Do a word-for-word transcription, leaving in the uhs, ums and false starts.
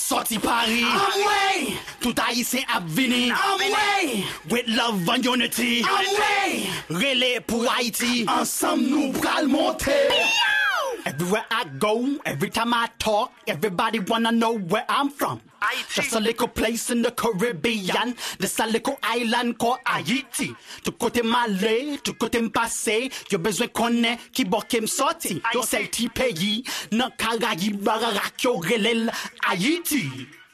sorti Paris. Amway, tout haïtien a vini. Amway, with love and unity. Amway, relais pour Haïti. Ensemble nous pral monter. Everywhere I go, every time I talk, everybody wanna know where I'm from. Just a little place in the Caribbean, just a little island called Haiti. Tout côté malais, tout côté m'passé, yo besoin connaître qui boke m'sorti. Yo sel ti pays, nan Caraïbes, barak yo relèl Haiti.